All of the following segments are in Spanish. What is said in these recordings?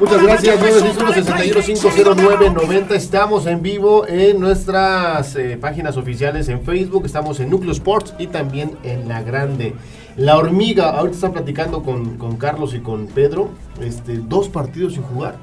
Muchas gracias, 961-61-509-90. Estamos en vivo en nuestras páginas oficiales en Facebook, estamos en Núcleo Sports y también en La Grande. La Hormiga, ahorita está platicando con Carlos y con Pedro, 2 partidos sin jugar.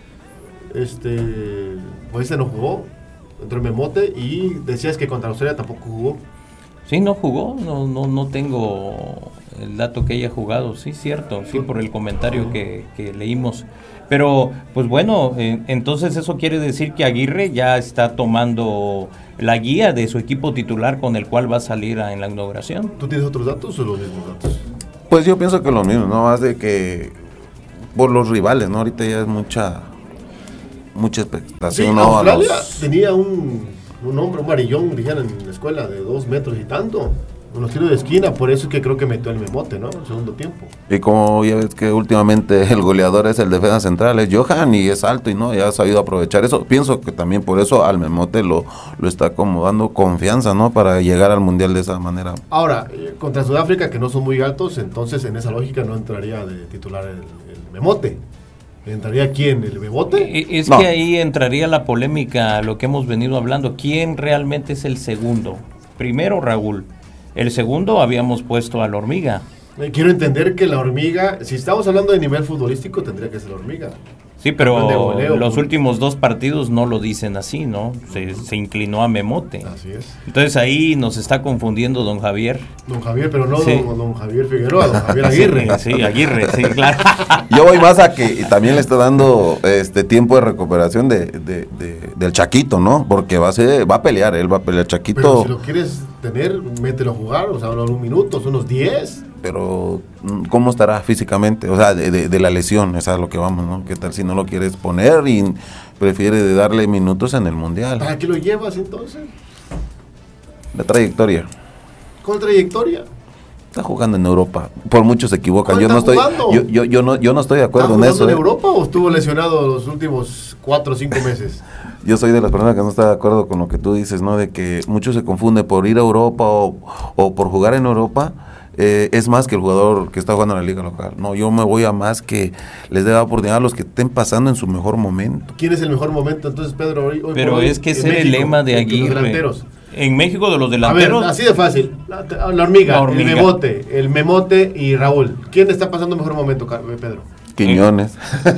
Pues no jugó, entró en Memote y decías que contra Australia tampoco jugó. Sí, no jugó, no tengo el dato que haya jugado, sí, cierto, sí, por el comentario que leímos. Pero, pues bueno, entonces eso quiere decir que Aguirre ya está tomando la guía de su equipo titular con el cual va a salir en la inauguración. ¿Tú tienes otros datos o los mismos datos? Pues yo pienso que lo mismo, no más de que por los rivales, ¿no? Ahorita ya es mucha expectación. Sí, ¿no? Australia tenía un hombre, un varillón, dijeron en la escuela, de 2 metros y tanto. Unos tiros de esquina, por eso es que creo que metió el Memote, ¿no? El segundo tiempo. Y como ya ves que últimamente el goleador es el defensa central, es Johan, y es alto y no, ya ha sabido aprovechar eso. Pienso que también por eso al Memote lo está como dando confianza, ¿no? Para llegar al Mundial de esa manera. Ahora, contra Sudáfrica, que no son muy altos, entonces en esa lógica no entraría de titular el Memote. ¿Entraría quién? ¿El Bebote? Es que ahí entraría la polémica, lo que hemos venido hablando. ¿Quién realmente es el segundo? Primero, Raúl. El segundo habíamos puesto a la Hormiga. Quiero entender que la Hormiga, si estamos hablando de nivel futbolístico, tendría que ser la Hormiga. Sí, pero los últimos 2 partidos no lo dicen así, ¿no? Se inclinó a Memote. Así es. Entonces ahí nos está confundiendo don Javier. Don Javier, pero no sí. don Javier Figueroa, don Javier Aguirre. Sí, Aguirre, sí, claro. Yo voy más a que también le está dando tiempo de recuperación del Chaquito, ¿no? Porque va a pelear Chaquito. Pero si lo quieres tener, mételo a jugar, o sea, unos minutos, unos 10. Pero ¿cómo estará físicamente? O sea, de la lesión, es a lo que vamos, ¿no? ¿Qué tal si no lo quieres poner y prefiere darle minutos en el Mundial? ¿Para qué lo llevas entonces? La trayectoria. ¿Cuál trayectoria? Está jugando en Europa. Por muchos se equivocan. Yo no estoy de acuerdo en eso. ¿Está jugando en Europa o estuvo lesionado los últimos 4 o 5 meses? Yo soy de las personas que no está de acuerdo con lo que tú dices, ¿no? De que muchos se confunden por ir a Europa o por jugar en Europa. Es más que el jugador que está jugando en la liga local. No, yo me voy a más que les dé la oportunidad a los que estén pasando en su mejor momento. ¿Quién es el mejor momento entonces, Pedro? Hoy pero es que ese es el lema de Aguirre. En México, de los delanteros. A ver, así de fácil. La hormiga, el Memote y Raúl. ¿Quién está pasando mejor momento, Pedro? Quiñones.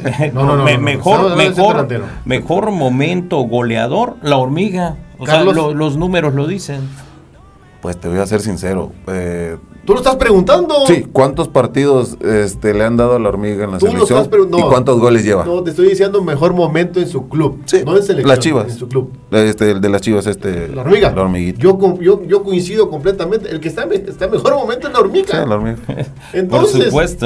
Mejor momento goleador, la Hormiga. O Carlos, sea, los números lo dicen. Pues te voy a ser sincero. ¿Tú lo estás preguntando? Sí, ¿cuántos partidos le han dado a la Hormiga en la selección? ¿Y cuántos goles lleva? No, te estoy diciendo mejor momento en su club. Sí, no en selección. Las Chivas. En su club. El de las Chivas, La Hormiga. La Hormiguita. Yo coincido completamente. El que está en mejor momento es la Hormiga. Sí, la Hormiga. Entonces, por supuesto.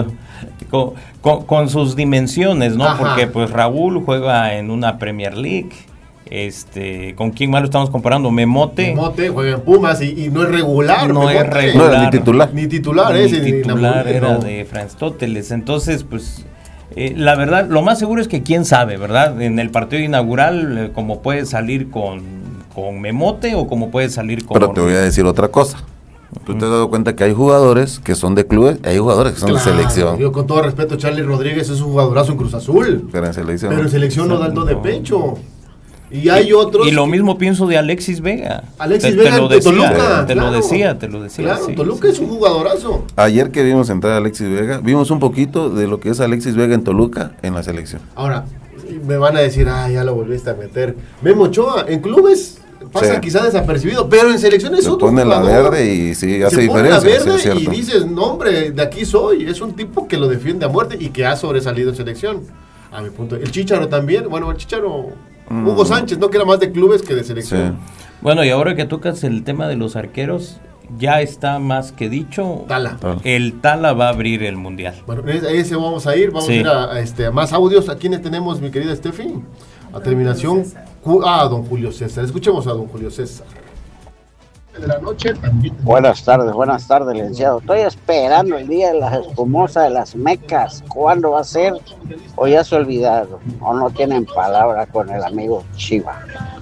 Con sus dimensiones, ¿no? Ajá. Porque pues Raúl juega en una Premier League. ¿Con quién más lo estamos comparando? Memote juega en Pumas y no es regular. No es regular. No era ni titular. Ni titular, era de Franstóteles. Entonces, pues, la verdad, lo más seguro es que quién sabe, ¿verdad? En el partido inaugural, como puede salir con Memote o como puede salir con... Pero te voy a decir otra cosa. Tú te has dado cuenta que hay jugadores que son de clubes y hay jugadores que son de selección. Yo con todo respeto, Charlie Rodríguez es un jugadorazo en Cruz Azul. Pero en selección no da el do de pecho. Y hay otros. Y lo mismo pienso de Alexis Vega. Vega en Toluca. Te lo decía. Claro, sí, Toluca es un jugadorazo. Ayer que vimos entrar a Alexis Vega, vimos un poquito de lo que es Alexis Vega en Toluca en la selección. Ahora, me van a decir, ya lo volviste a meter. Memo Ochoa, en clubes pasa quizá desapercibido, pero en selecciones es otro jugador. Pone la verde y sí, hace diferencia. Se pone la verde y dices, no hombre, de aquí soy. Es un tipo que lo defiende a muerte y que ha sobresalido en selección. A mi punto. El Chícharo también, bueno, el Chícharo... Hugo Sánchez, ¿no? Que era más de clubes que de selección. Sí. Bueno, y ahora que tocas el tema de los arqueros, ya está más que dicho. Tala. El Tala va a abrir el Mundial. Bueno, a ese vamos a ir. Vamos a ir a más audios. ¿A quiénes tenemos, mi querida Steffi? A terminación. Don Julio César. Escuchemos a don Julio César. De la noche también. Buenas tardes, licenciado. Estoy esperando el día de la espumosa de las Mecas. ¿Cuándo va a ser? ¿O ya se olvidaron? ¿O no tienen palabra con el amigo Chiva?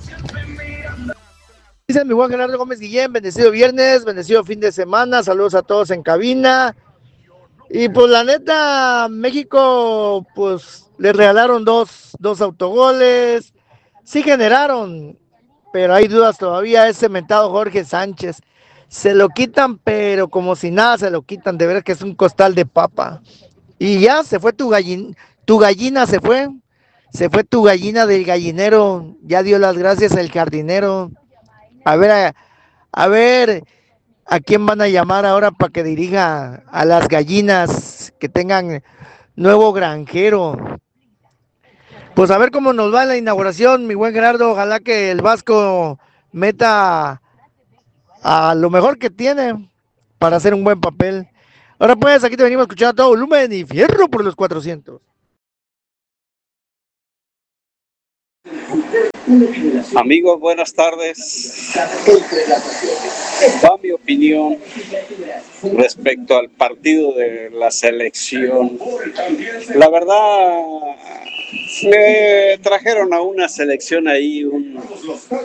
Dice mi Juan Gerardo Gómez Guillén, bendecido viernes, bendecido fin de semana, saludos a todos en cabina. Y pues la neta, México, pues le regalaron dos autogoles, sí generaron, pero hay dudas todavía. Ese mentado Jorge Sánchez, se lo quitan, pero como si nada se lo quitan, de ver que es un costal de papa. Y ya se fue tu gallina se fue tu gallina del gallinero, ya dio las gracias el jardinero. A ver, a ver, ¿a quién van a llamar ahora para que dirija a las gallinas que tengan nuevo granjero? Pues a ver cómo nos va en la inauguración, mi buen Gerardo. Ojalá que el Vasco meta a lo mejor que tiene para hacer un buen papel. Ahora pues, aquí te venimos a escuchar a todo volumen y fierro por los 400. Amigos, buenas tardes. Va mi opinión respecto al partido de la selección. La verdad, me trajeron a una selección ahí